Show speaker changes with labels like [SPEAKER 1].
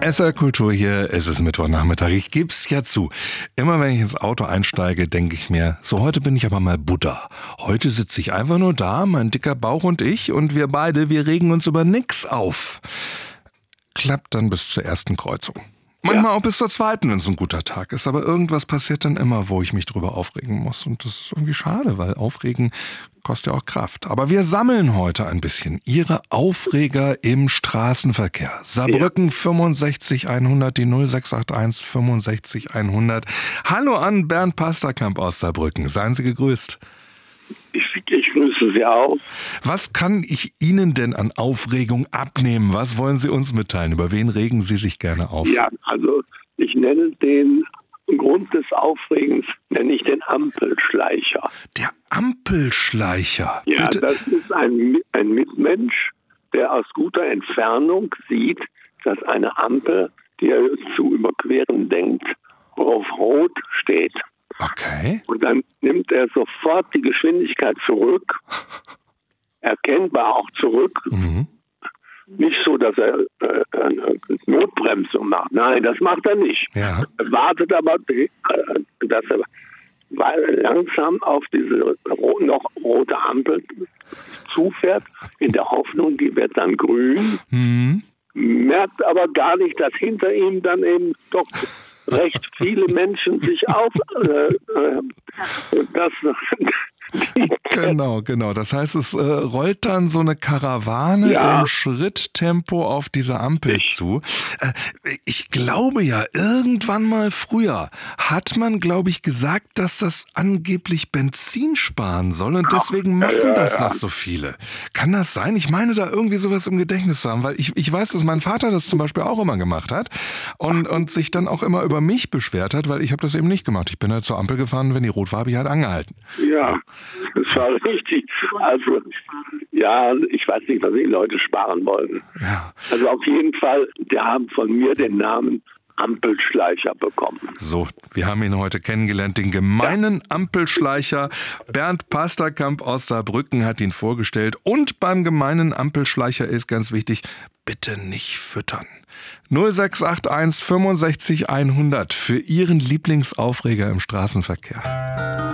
[SPEAKER 1] SR Kultur hier, es ist Mittwochnachmittag, ich geb's ja zu. Immer wenn ich ins Auto einsteige, denke ich mir, so heute bin ich aber mal Buddha. Heute sitze ich einfach nur da, mein dicker Bauch und ich, und wir beide, wir regen uns über nix auf. Klappt dann bis zur ersten Kreuzung. Manchmal auch bis zur zweiten, wenn es ein guter Tag ist. Aber irgendwas passiert dann immer, wo ich mich drüber aufregen muss. Und das ist irgendwie schade, weil Aufregen kostet ja auch Kraft. Aber wir sammeln heute ein bisschen Ihre Aufreger im Straßenverkehr. Saarbrücken 65 100, die 0681 65 100. Hallo an Bernd Pasterkamp aus Saarbrücken. Seien Sie gegrüßt.
[SPEAKER 2] Ich grüße Sie auch.
[SPEAKER 1] Was kann ich Ihnen denn an Aufregung abnehmen? Was wollen Sie uns mitteilen? Über wen regen Sie sich gerne auf?
[SPEAKER 2] Ja, also ich nenne den Grund des Aufregens, nenne ich den Ampelschleicher.
[SPEAKER 1] Der Ampelschleicher?
[SPEAKER 2] Ja,
[SPEAKER 1] Bitte?
[SPEAKER 2] Das ist ein Mitmensch, der aus guter Entfernung sieht, dass eine Ampel, die er zu überqueren denkt, auf Rot steht.
[SPEAKER 1] Okay.
[SPEAKER 2] Und dann nimmt er sofort die Geschwindigkeit zurück, erkennbar auch zurück.
[SPEAKER 1] Mhm.
[SPEAKER 2] Nicht so, dass er eine Notbremsung macht. Nein, das macht er nicht.
[SPEAKER 1] Ja.
[SPEAKER 2] Er wartet aber, dass er langsam auf diese noch rote Ampel zufährt, in der Hoffnung, die wird dann grün.
[SPEAKER 1] Mhm.
[SPEAKER 2] Merkt aber gar nicht, dass hinter ihm dann eben doch recht viele Menschen sich
[SPEAKER 1] Genau. Das heißt, es rollt dann so eine Karawane im Schritttempo auf diese Ampel zu. Ich glaube ja, irgendwann mal früher hat man, glaube ich, gesagt, dass das angeblich Benzin sparen soll und deswegen machen das noch so viele. Kann das sein? Ich meine da irgendwie sowas im Gedächtnis zu haben, weil ich weiß, dass mein Vater das zum Beispiel auch immer gemacht hat und sich dann auch immer über mich beschwert hat, weil ich habe das eben nicht gemacht. Ich bin halt zur Ampel gefahren, wenn die rot war, habe ich halt angehalten.
[SPEAKER 2] Ja, das war richtig. Also, ja, ich weiß nicht, was die Leute sparen wollen.
[SPEAKER 1] Ja.
[SPEAKER 2] Also auf jeden Fall, die haben von mir den Namen Ampelschleicher bekommen.
[SPEAKER 1] So, wir haben ihn heute kennengelernt, den gemeinen Ampelschleicher. Bernd Pasterkamp aus Saarbrücken hat ihn vorgestellt. Und beim gemeinen Ampelschleicher ist ganz wichtig, bitte nicht füttern. 0681 65 100 für Ihren Lieblingsaufreger im Straßenverkehr.